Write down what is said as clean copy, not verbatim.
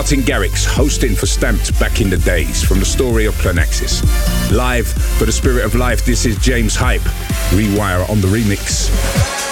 Martin Garrix hosting for Stamped back in the days from the story of Planaxis. Live for the Spirit of Life, this is James Hype, Rewire on the remix.